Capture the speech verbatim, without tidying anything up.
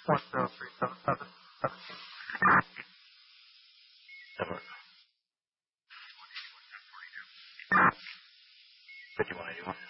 one zero three seven seven seven. Seven. fifty-one eighty-one.